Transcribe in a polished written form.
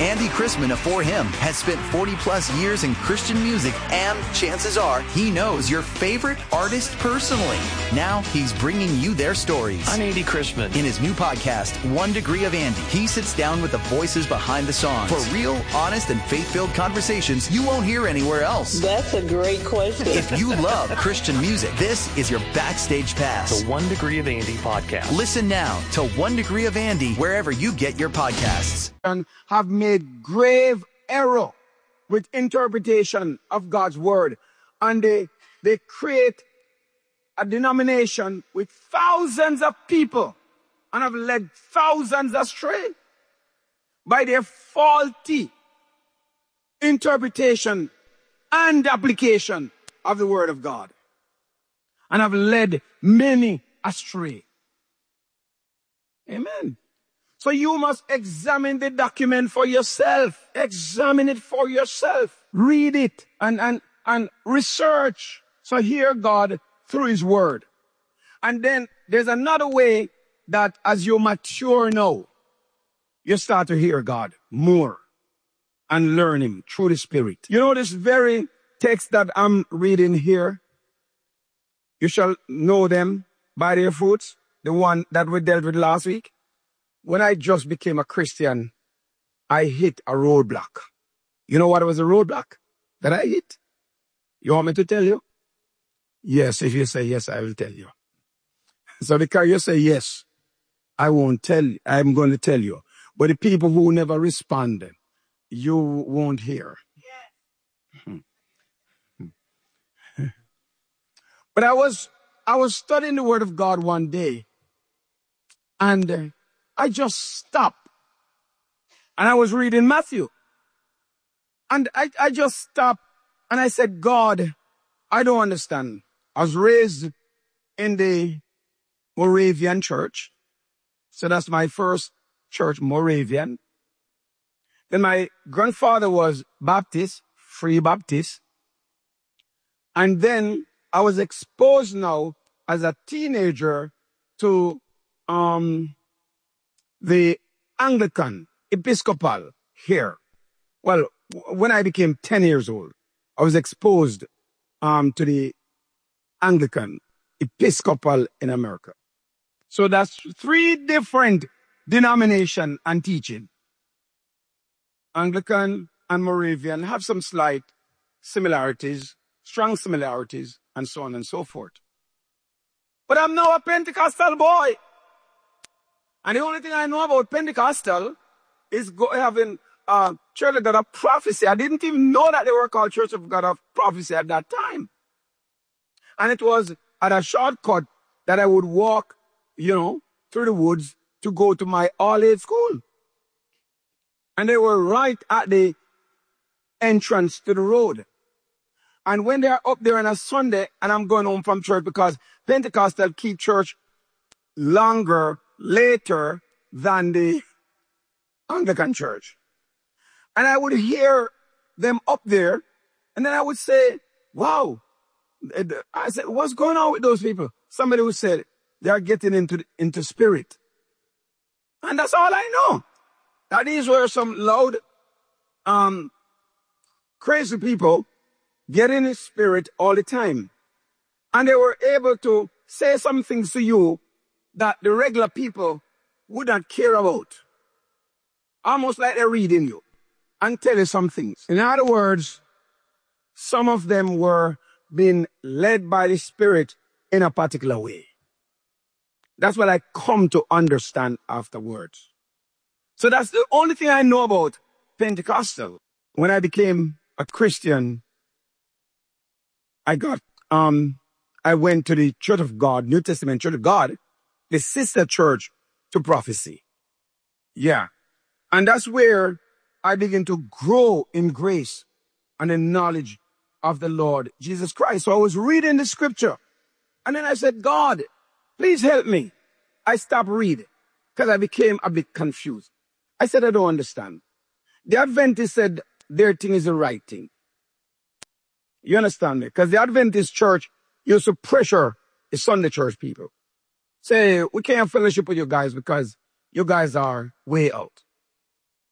Andy Chrisman of For Him has spent 40 plus years in Christian music, and chances are he knows your favorite artist personally. Now he's bringing you their stories. I'm Andy Chrisman. In his new podcast, 1 Degree of Andy, he sits down with the voices behind the songs for real, honest, and faith-filled conversations you won't hear anywhere else. That's a great question. If you love Christian music, this is your backstage pass. The 1 Degree of Andy podcast. Listen now to 1 Degree of Andy wherever you get your podcasts. And have made grave error with interpretation of God's word. And they create a denomination with thousands of people and have led thousands astray by their faulty interpretation and application of the word of God, and have led many astray. Amen. So you must examine the document for yourself. Examine it for yourself. Read it and research. So hear God through his word. And then there's another way that as you mature now, you start to hear God more and learn him through the Spirit. You know this very text that I'm reading here? You shall know them by their fruits, the one that we dealt with last week. When I just became a Christian, I hit a roadblock. You know what was a roadblock that I hit? You want me to tell you? Yes, if you say yes, I will tell you. So because you say yes, I won't tell you. I'm going to tell you. But the people who never respond, you won't hear. Yes. But I was studying the Word of God one day, and I just stopped. And I was reading Matthew. And I just stopped, and I said, God, I don't understand. I was raised in the Moravian church. So that's my first church, Moravian. Then my grandfather was Baptist, Free Baptist. And then I was exposed now as a teenager to the Anglican Episcopal here. Well, when I became 10 years old, I was exposed to the Anglican Episcopal in America. So that's 3 different denomination and teaching. Anglican and Moravian have some slight similarities, strong similarities, and so on and so forth. But I'm now a Pentecostal boy. And the only thing I know about Pentecostal is having Church of God of Prophecy. I didn't even know that they were called Church of God of Prophecy at that time. And it was at a shortcut that I would walk, through the woods to go to my all-age school. And they were right at the entrance to the road. And when they're up there on a Sunday and I'm going home from church, because Pentecostal keep church later than the Anglican church. And I would hear them up there, and then I would say, wow. I said, what's going on with those people? Somebody would say, they are getting into spirit. And that's all I know. That these were some loud, crazy people getting in spirit all the time. And they were able to say some things to you that the regular people would not care about. Almost like they're reading you and tell you some things. In other words, some of them were being led by the Spirit in a particular way. That's what I come to understand afterwards. So that's the only thing I know about Pentecostal. When I became a Christian, I went to the Church of God, New Testament Church of God, the sister church to Prophecy. Yeah. And that's where I began to grow in grace and in knowledge of the Lord Jesus Christ. So I was reading the scripture. And then I said, God, please help me. I stopped reading because I became a bit confused. I said, I don't understand. The Adventists said their thing is the right thing. You understand me? Because the Adventist church used to pressure the Sunday church people. Say, we can't fellowship with you guys because you guys are way out.